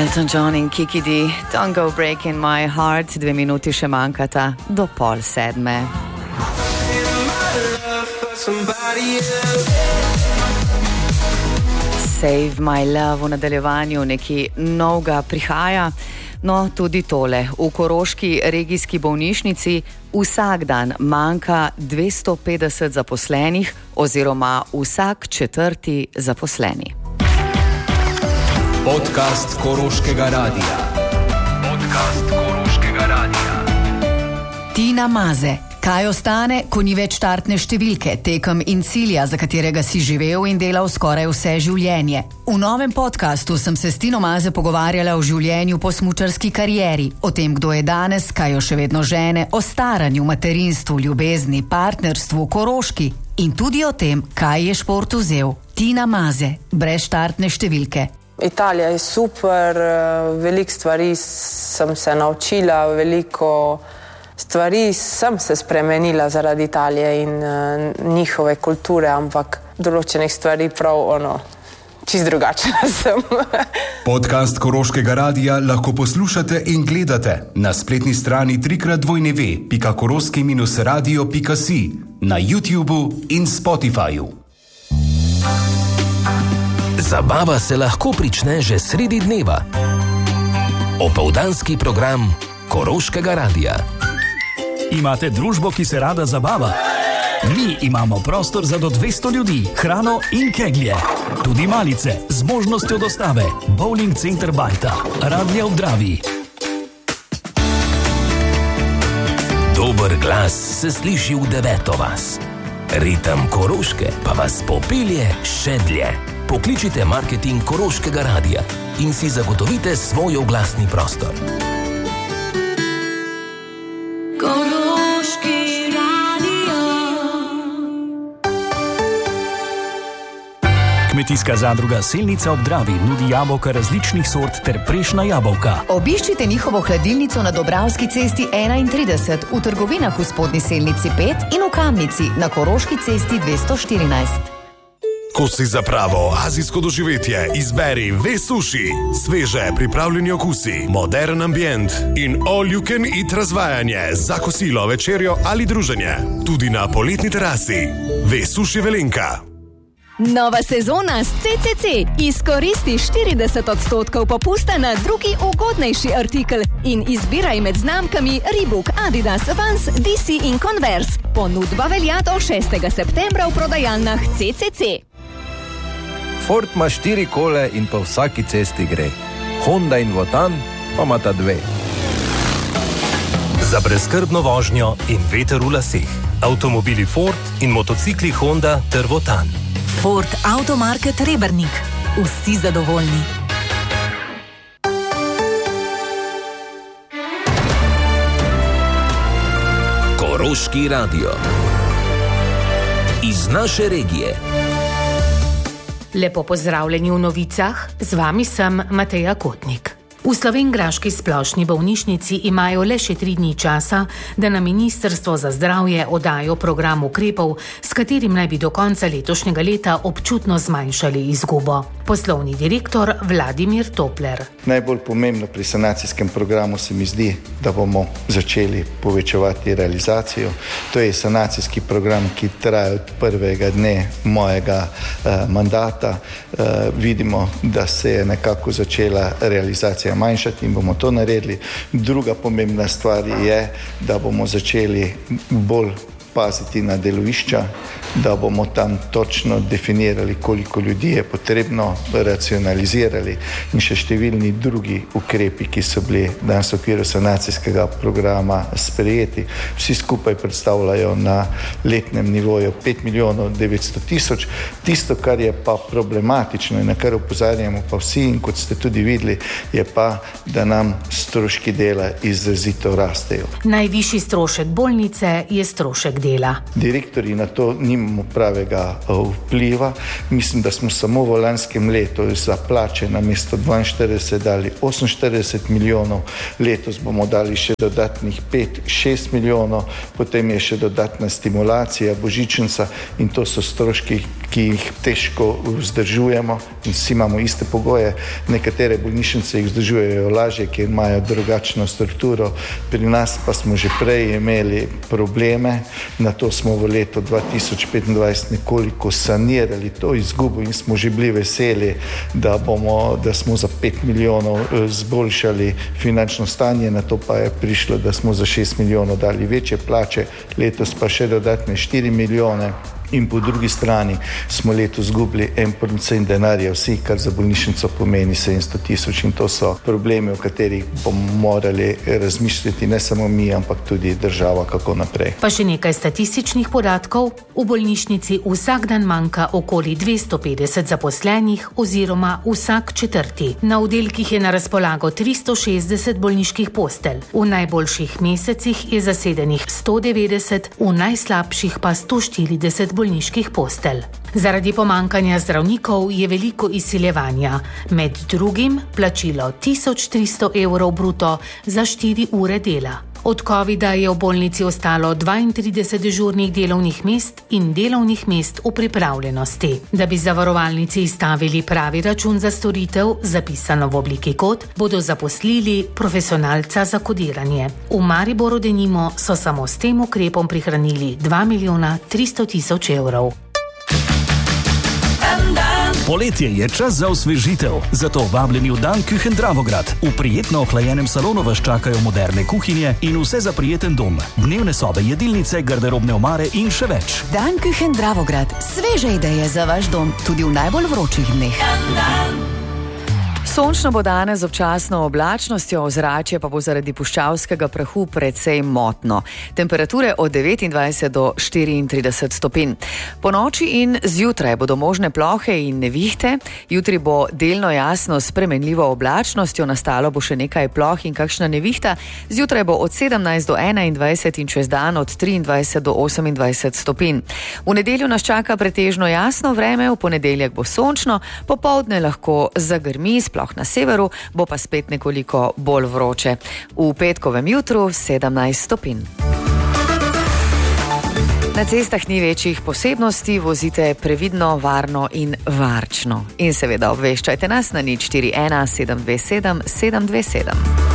Elton John in Kiki D, Don't Go Breaking My Heart, 2 minuti še manjkata do 6:30. Save My Love v nadaljevanju nekaj novega prihaja. No, tudi tole. V koroški regijski bolnišnici vsak dan manjka 250 zaposlenih oziroma vsak 4. zaposleni. Podcast Koroškega radia. Tina Maze. Kaj ostane, ko ni več štartne številke, tekem in cilja, za katerega si živel in delal skoraj vse življenje? V novem podkastu sem se s Tino Maze pogovarjala o življenju po smučarski karieri, o tem, kdo je danes, kaj jo še vedno žene, o staranju, materinstvu, ljubezni, partnerstvu, Koroški in tudi o tem, kaj je šport vzel. Tina Maze, brez štartne številke. Italija je super, veliko stvari sem se naučila, veliko stvari sem se spremenila zaradi Italije in njihove kulture, ampak določenih stvari prav čist drugačna sem. Podcast Koroškega radia lahko poslušate in gledate na spletni strani www.koroski-radio.si, na YouTubu in Spotifyju. Zabava se lahko prične že sredi dneva. Opoldanski program Koroškega radia. Imate družbo, ki se rada zabava? Mi imamo prostor za do 200 ljudi, hrano in keglje. Tudi malice z možnostjo dostave. Bowling center Bajta, Radlje ob Dravi. Dober glas se sliši v 9. vas. Ritem Koroške pa vas popelje še dlje. Pokličite marketing Koroškega radia in si zagotovite svoj oglasni prostor. Kmetijska zadruga Selnica ob Dravi nudi jabolka različnih sort ter prešna jabolka. Obiščite njihovo hladilnico na Dobravski cesti 31, v trgovinah v Spodnji Selnici 5 in v Kamnici na Koroški cesti 214. Ko si za pravo azijsko doživetje, izberi V-Sushi. Sveže pripravljeni okusi, modern ambient in all you can eat razvajanje za kosilo, večerjo ali druženje. Tudi na poletni terasi. V-Sushi Velenka. Nova sezona s CCC. Izkoristi 40% popusta na drugi ugodnejši artikel in izbiraj med znamkami Reebok, Adidas, Vans, DC in Converse. Ponudba velja do 6. septembra v prodajalnah CCC. Ford ima 4 kole in po vsaki cesti gre. Honda in Wotan pa imata 2. Za brezskrbno vožnjo in veter v laseh. Avtomobili Ford in motocikli Honda ter Wotan. Ford Automarket Rebernik. Vsi zadovoljni. Koroški radio. Iz naše regije. Lepo pozdravljeni v novicah, z vami sem Mateja Kotnik. V slovenjgraški splošni bolnišnici imajo le še 3 dni časa, da na Ministrstvo za zdravje oddajo program ukrepov, s katerim naj bi do konca letošnjega leta občutno zmanjšali izgubo. Poslovni direktor Vladimir Topler. Najbolj pomembno pri sanacijskem programu se mi zdi, da bomo začeli povečevati realizacijo. To je sanacijski program, ki traja od prvega dne mojega mandata. Vidimo, da se je nekako začela realizacija manjšati in bomo to naredili. Druga pomembna stvar je, da bomo začeli bolj paziti na delovišča, da bomo tam točno definirali, koliko ljudi je potrebno, racionalizirali in še številni drugi ukrepi, ki so bili danes v okviru sanacijskega programa sprejeti. Vsi skupaj predstavljajo na letnem nivoju 5 milijonov 900 tisoč. Tisto, kar je pa problematično in na kar opozarjamo pa vsi in kot ste tudi videli, je pa, da nam stroški dela izrazito rastejo. Najvišji strošek bolnice je strošek dela. Direktorji na to nimamo pravega vpliva. Mislim, da smo samo v lanskem letu za plače namesto 42 dali 48 milijonov, letos bomo dali še dodatnih 5-6 milijonov, potem je še dodatna stimulacija, božičnica in to so stroški, ki jih težko vzdržujemo in vsi imamo iste pogoje. Nekatere bolnišnice jih vzdržujejo lažje, ker imajo drugačno strukturo. Pri nas pa smo že prej imeli probleme, na to smo v letu 2025 nekoliko sanirali to izgubo in smo že bili veseli, da smo za 5 milijonov zboljšali finančno stanje, na to pa je prišlo, da smo za 6 milijonov dali večje plače, letos pa še dodatne 4 milijone. In po drugi strani smo letos izgubili 1% denarja vsi, kar za bolnišnico pomeni 700 000 in to so problemi, o katerih bomo morali razmišljati ne samo mi, ampak tudi država, kako naprej. Pa še nekaj statističnih podatkov. V bolnišnici vsak dan manjka okoli 250 zaposlenih oziroma vsak četrti. Na oddelkih je na razpolago 360 bolniških postelj. V najboljših mesecih je zasedenih 190, v najslabših pa 140 bolniških postelj. Zaradi pomankanja zdravnikov je veliko izsiljevanja, med drugim plačilo 1300 evrov bruto za 4 ure dela. Od covida je v bolnici ostalo 32 dežurnih delovnih mest in delovnih mest v pripravljenosti. Da bi zavarovalnici izstavili pravi račun za storitev, zapisano v obliki kod, bodo zaposlili profesionalca za kodiranje. V Mariboru denimo so samo s tem ukrepom prihranili 2 300 000 evrov. Poletje je čas za osvežitev, zato vabljeni v Dan Küchen Dravograd. V prijetno ohlajenem salonu vas čakajo moderne kuhinje in vse za prijeten dom. Dnevne sobe, jedilnice, garderobne omare in še več. Dan Küchen Dravograd. Sveže ideje za vaš dom, tudi v najbolj vročih dneh. Sončno bo danes z občasno oblačnostjo, ozračje pa bo zaradi puščavskega prahu precej motno. Temperature od 29 do 34 stopinj. Po noči in zjutraj bodo možne plohe in nevihte. Jutri bo delno jasno s spremenljivo oblačnostjo, nastalo bo še nekaj ploh in kakšna nevihta. Zjutraj bo od 17 do 21 in čez dan od 23 do 28 stopinj. V nedeljo nas čaka pretežno jasno vreme, v ponedeljek bo sončno, popoldne lahko zagrmi, sploh na severu, bo pa spet nekoliko bolj vroče. V petkovem jutru 17 stopinj. Na cestah ni večjih posebnosti, vozite previdno, varno in varčno. In seveda obveščajte nas na 041 727 727.